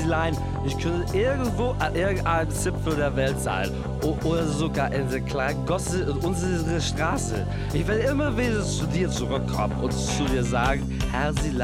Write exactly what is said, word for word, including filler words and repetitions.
Zielein. Ich könnte irgendwo an irgendeinem Zipfel der Welt sein. O oder sogar in der kleinen Gosse unserer Straße. Ich werde immer wieder zu dir zurückkommen und zu dir sagen, Herr Silein,